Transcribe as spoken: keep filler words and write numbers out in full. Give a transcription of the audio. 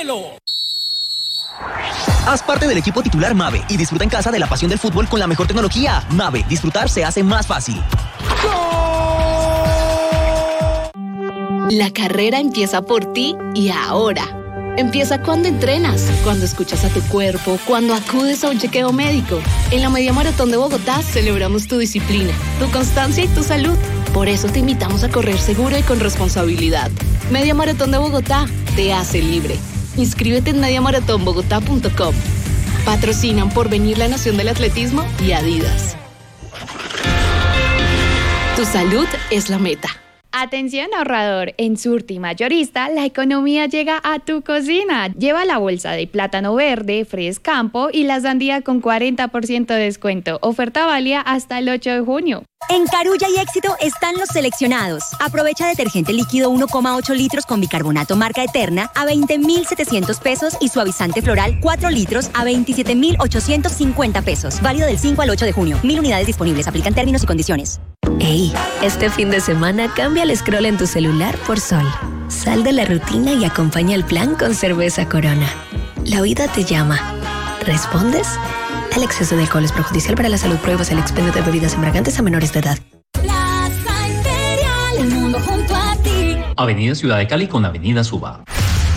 cielo. Haz parte del equipo titular Mave y disfruta en casa de la pasión del fútbol con la mejor tecnología. Mave, disfrutar se hace más fácil. La carrera empieza por ti y ahora. Empieza cuando entrenas, cuando escuchas a tu cuerpo, cuando acudes a un chequeo médico. En la Media Maratón de Bogotá celebramos tu disciplina, tu constancia y tu salud. Por eso te invitamos a correr seguro y con responsabilidad. Media Maratón de Bogotá te hace libre. Inscríbete en media maratón bogotá punto com. Patrocinan Porvenir, la Nación del Atletismo y Adidas. Tu salud es la meta. Atención ahorrador, en Surti Mayorista la economía llega a tu cocina. Lleva la bolsa de plátano verde, Frescampo y la sandía con cuarenta por ciento de descuento. Oferta válida hasta el ocho de junio. En Carulla y Éxito están los seleccionados. Aprovecha detergente líquido uno coma ocho litros con bicarbonato marca Eterna a veinte mil setecientos pesos y suavizante floral cuatro litros a veintisiete mil ochocientos cincuenta pesos. Válido del cinco al ocho de junio. Mil unidades disponibles. Aplican términos y condiciones. Ey, este fin de semana cambia el scroll en tu celular por Sol. Sal de la rutina y acompaña el plan con cerveza Corona. La vida te llama. ¿Respondes? El exceso de alcohol es perjudicial para la salud. Prohíbas el expendio de bebidas embriagantes a menores de edad. Plaza Imperial, el mundo junto a ti. Avenida Ciudad de Cali con Avenida Suba.